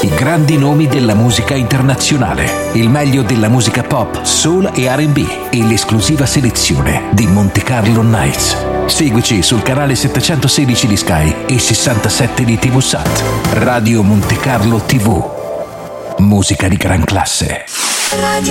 I grandi nomi della musica internazionale, il meglio della musica pop, soul e R&B e l'esclusiva selezione di Monte Carlo Nights. Seguici sul canale 716 di Sky e 67 di TV Sat. Radio Monte Carlo TV. Musica di gran classe. Radio